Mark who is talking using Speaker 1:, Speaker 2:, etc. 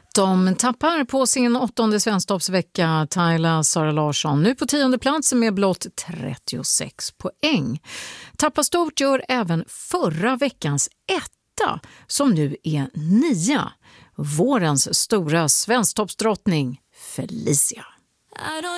Speaker 1: De tappar på sin 8:e svensktoppsvecka Tyla Sara Larsson. Nu på 10:e plats med blott 36 poäng. Tappa stort gör även förra veckans etta som nu är 9. Vårens stora svensktoppsdrottning Felicia.